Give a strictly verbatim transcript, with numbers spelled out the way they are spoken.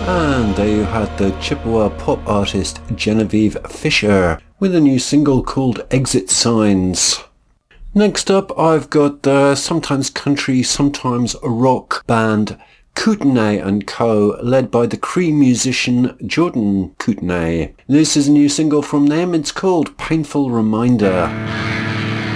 And there you had the Chippewa pop artist Genevieve Fisher with a new single called Exit Signs. Next up I've got the sometimes country, sometimes rock band Kootenai and Co, led by the Cree musician Jordan Kootenai. This is a new single from them, it's called Painful Reminder.